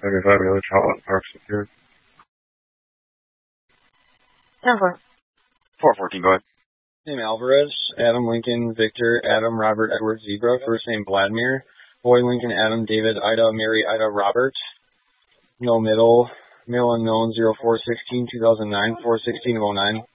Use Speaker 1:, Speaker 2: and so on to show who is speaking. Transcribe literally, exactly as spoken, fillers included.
Speaker 1: seventy-five Village Hotline Park Secure.
Speaker 2: ten four.
Speaker 3: four fourteen, go ahead.
Speaker 4: Name Alvarez, Adam Lincoln, Victor, Adam Robert Edward Zebra, first name Vladimir, Boy Lincoln Adam David Ida Mary Ida Robert, no middle, middle unknown zero four sixteen two thousand nine, four sixteen of oh nine.